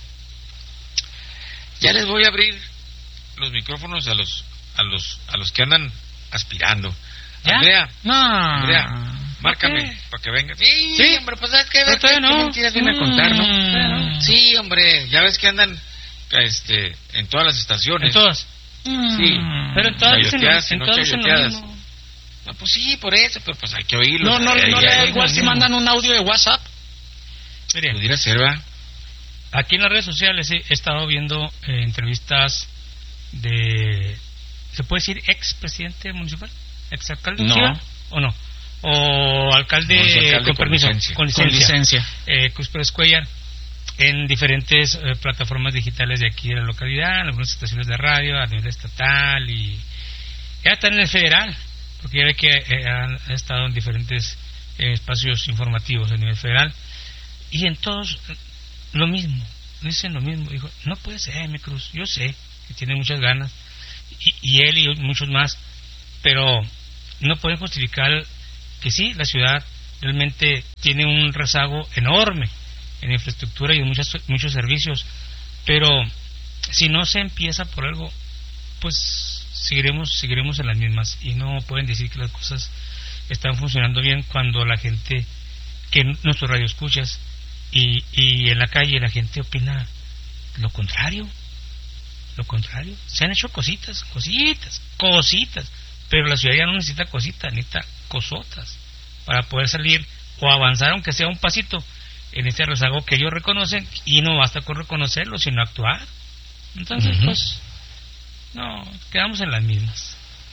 L: ya les voy a abrir los micrófonos a los que andan aspirando.
P: ¿Ya?
L: Andrea, márcame
P: ¿qué?
L: para que venga. Sí, hombre, pues sabes que mentiras vienen a contar, ¿no? Sí, hombre, ya ves que andan en todas las estaciones.
P: ¿En todas?
L: Sí.
P: Pero en todas
L: dicen chayoteadas. No, pues sí, por eso, pero pues hay que oírlo.
O: No le da igual si mandan un audio de WhatsApp.
P: Miren,
L: pudiera ser, ¿va?
P: Aquí en las redes sociales he estado viendo entrevistas de, ¿se puede decir expresidente municipal? ¿Exalcalde?
O: No.
P: ¿Sí, o no? O alcalde, con permiso, con licencia. Cusperes Cuellar, en diferentes plataformas digitales de aquí de la localidad, en algunas estaciones de radio a nivel estatal y ya están en el federal, porque ya ve que han estado en diferentes espacios informativos a nivel federal y en todos lo mismo, dicen lo mismo. Dijo, no puede ser, mi Cruz, yo sé que tiene muchas ganas y él y muchos más, pero no pueden justificar que sí, la ciudad realmente tiene un rezago enorme en infraestructura y en muchos servicios, pero si no se empieza por algo, pues seguiremos en las mismas y no pueden decir que las cosas están funcionando bien cuando la gente, que nuestros radioescuchas y en la calle la gente opina lo contrario. Se han hecho cositas, pero la ciudad ya no necesita cositas, necesita cosotas para poder salir o avanzar, aunque sea un pasito en este rezago que ellos reconocen, y no basta con reconocerlo, sino actuar. Entonces, pues, no, quedamos en las mismas.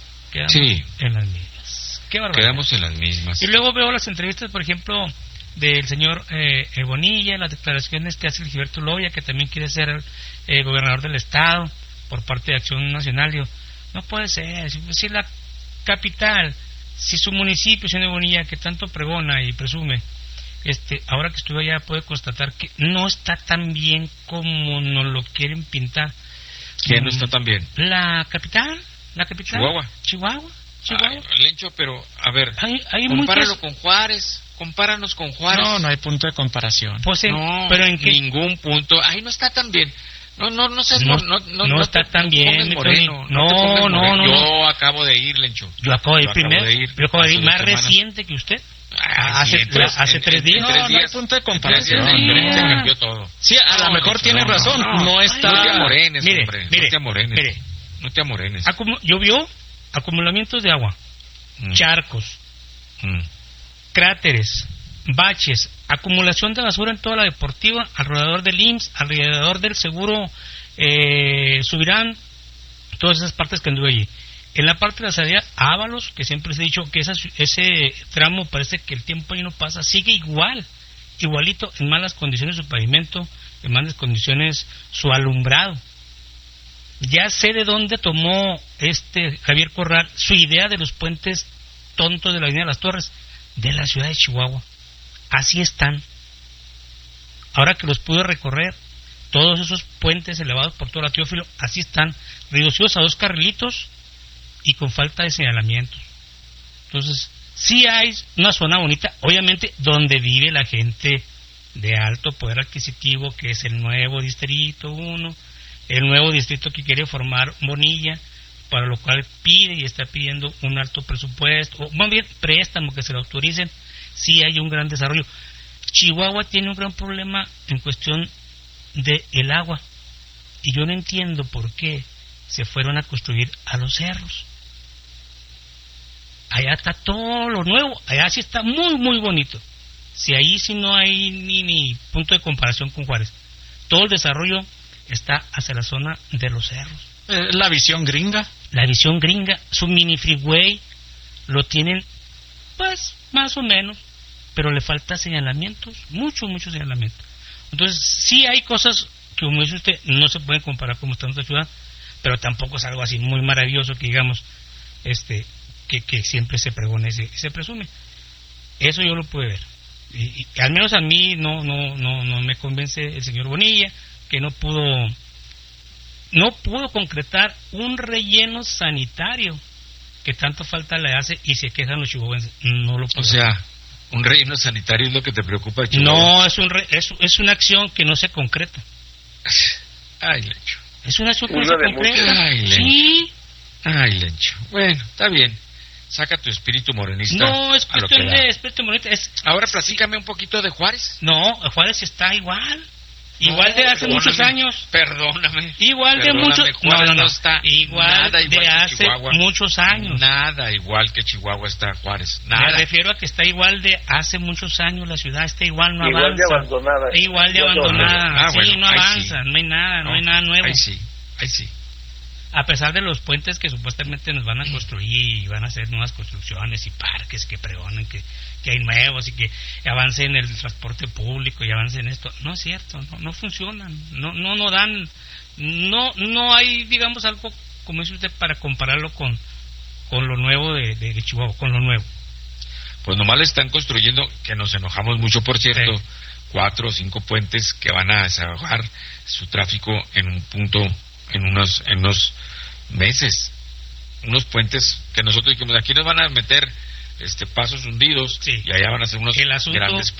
P: En las mismas. Qué barbaridad.
L: Quedamos en las mismas.
P: Y luego veo las entrevistas, por ejemplo, del señor Bonilla, las declaraciones que hace el Gilberto Loya, que también quiere ser gobernador del estado por parte de Acción Nacional. Digo, no puede ser, si la capital, si su municipio, señor Bonilla, que tanto pregona y presume, ahora que estuve allá puede constatar que no está tan bien como nos lo quieren pintar.
L: ¿Quién no está tan bien?
P: La capital. Chihuahua.
L: Ay, Lencho, pero a ver,
P: hay
L: compáralo con Juárez. Compáranos con Juárez.
O: No hay punto de comparación.
P: Pues
L: no,
P: pero en qué?
L: Ningún punto. Ahí no está tan bien. No
P: está tan bien,
L: Moreno.
P: No.
L: Yo acabo de ir, Lencho.
P: Yo acabo de ir primero. Yo acabo de ir más reciente que usted. Hace 3 días.
O: No hay punto de comparación.
L: Cambió todo.
O: Sí, a lo mejor tiene razón. No está.
L: No te amorenes,
P: mire,
L: hombre. No te amorenes.
P: Llovió, acumulamientos de agua, charcos, cráteres, baches, acumulación de basura en toda la deportiva, alrededor del IMSS, alrededor del seguro Subirán, todas esas partes que anduve allí. En la parte de la salida Ábalos, que siempre se ha dicho que ese tramo parece que el tiempo ahí no pasa, sigue igualito, en malas condiciones su pavimento, en malas condiciones su alumbrado. Ya sé de dónde tomó Javier Corral su idea de los puentes tontos de la Avenida de las Torres, de la ciudad de Chihuahua. Así están. Ahora que los pude recorrer, todos esos puentes elevados por toda la Teófilo, así están, reducidos a 2 carrilitos y con falta de señalamientos. Entonces, sí hay una zona bonita, obviamente, donde vive la gente de alto poder adquisitivo, que es el nuevo Distrito 1, el nuevo distrito que quiere formar Bonilla, para lo cual pide y está pidiendo un alto presupuesto, o más bien préstamo que se lo autoricen. Sí hay un gran desarrollo. Chihuahua tiene un gran problema en cuestión de el agua, y yo no entiendo por qué se fueron a construir a los cerros. Allá está todo lo nuevo, allá sí está muy muy bonito. Si ahí sí no hay ni punto de comparación con Juárez. Todo el desarrollo está hacia la zona de los cerros.
O: La visión gringa.
P: Su mini freeway lo tienen, pues, más o menos, pero le falta señalamientos, mucho señalamiento. Entonces, sí hay cosas que, como dice usted, no se pueden comparar como está en nuestra ciudad, pero tampoco es algo así muy maravilloso que digamos, que siempre se pregona y se presume. Eso yo lo pude ver. Y al menos a mí no me convence el señor Bonilla, que no pudo concretar un relleno sanitario que tanto falta le hace, y se quejan los chihuahuenses. No lo pudo.
L: O sea, un relleno sanitario es lo que te preocupa,
P: No,
L: Chihuahua.
P: es una acción que no se concreta.
L: Ay, Lencho.
P: Es una acción que no se concreta.
L: Ay, Lencho.
P: Sí.
L: Ay, Lencho. Bueno, está bien. Saca tu espíritu morenista.
P: No, es cuestión de espíritu morenista.
L: Ahora platícame un poquito de Juárez.
P: No, Juárez está igual. Igual de hace muchos años.
L: Perdóname.
P: Igual de muchos.
L: No está
P: igual de hace muchos años.
L: Nada igual que Chihuahua está Juárez. Nada.
P: Me refiero a que está igual de hace muchos años. La ciudad está igual, no
J: igual
P: avanza.
J: Igual de abandonada.
P: Sí, bueno, no avanza. Sí. No hay nada nuevo.
L: Ahí sí.
P: A pesar de los puentes que supuestamente nos van a construir y van a hacer nuevas construcciones y parques que pregonan que hay nuevos y que avancen el transporte público y avancen esto, no es cierto, no funcionan, no dan, no hay, digamos, algo como dice usted para compararlo con lo nuevo de Chihuahua, con lo nuevo.
L: Pues nomás le están construyendo, que nos enojamos mucho, por cierto, 4 o 5 puentes que van a desahogar su tráfico en un punto, en unos meses, unos puentes que nosotros dijimos, aquí nos van a meter pasos hundidos, y allá van a ser unos grandes